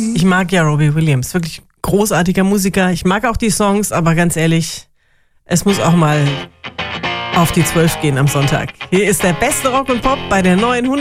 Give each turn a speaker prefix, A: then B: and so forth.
A: Ich mag ja Robbie Williams, wirklich großartiger Musiker. Ich mag auch die Songs, aber ganz ehrlich, es muss auch mal auf die 12 gehen am Sonntag. Hier ist der beste Rock und Pop bei der neuen 100.